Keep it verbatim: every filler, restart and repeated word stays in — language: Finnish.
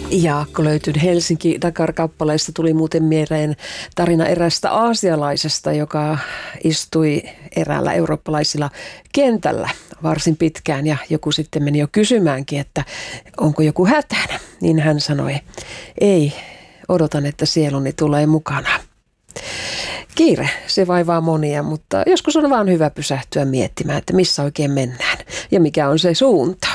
Jaakko löytyi Helsinki Dakar-kappaleista tuli muuten mieleen tarina erästä aasialaisesta, joka istui eräällä eurooppalaisilla kentällä varsin pitkään ja joku sitten meni jo kysymäänkin, että onko joku hätänä. Niin hän sanoi, ei, odotan, että sieluni tulee mukana. Kiire, se vaivaa monia, mutta joskus on vaan hyvä pysähtyä miettimään, että missä oikein mennään ja mikä on se suunta.